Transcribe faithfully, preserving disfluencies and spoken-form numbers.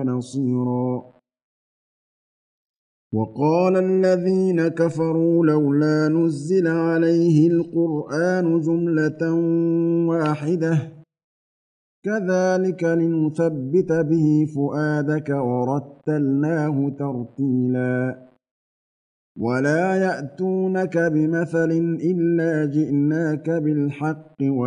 ونصيرا وقال الذين كفروا لولا نزل عليه القرآن جملة واحدة كذلك لنثبت به فؤادك ورتلناه ترتيلا ولا يأتونك بمثل إلا جئناك بالحق